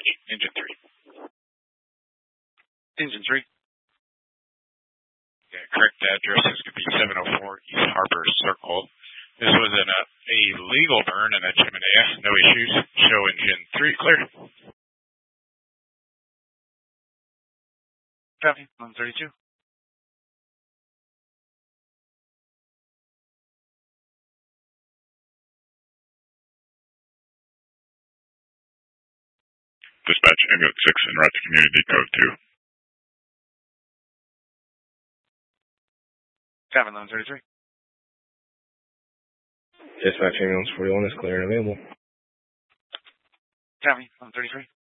dispatch. Engine 3. Engine 3. Yeah, correct address is going to be 704 East Harbor Circle. This was a legal burn in a chimney. No issues. Show engine 3 clear. Copy. 132. Dispatch ambulance 6 en route to community code 2. Copy. 133. Dispatch ambulance 41 is clear and available. Copy. 133.